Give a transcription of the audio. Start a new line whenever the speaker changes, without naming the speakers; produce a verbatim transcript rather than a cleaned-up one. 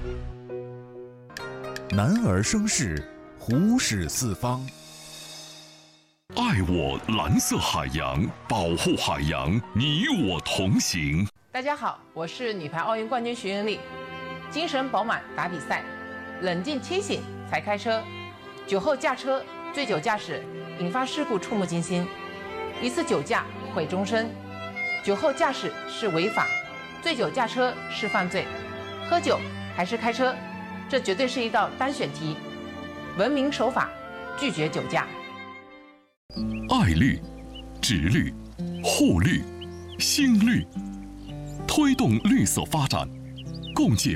男儿生事，虎视四方。
爱我蓝色海洋，保护海洋，你我同行。
大家好，我是女排奥运冠军徐云丽。精神饱满打比赛，冷静清醒才开车。酒后驾车、醉酒驾驶引发事故触目惊心，一次酒驾毁终身。酒后驾驶是违法，醉酒驾车是犯罪。喝酒还是开车，这绝对是一道单选题。文明守法，拒绝酒驾。
爱绿、植绿、护绿、新绿，推动绿色发展，共建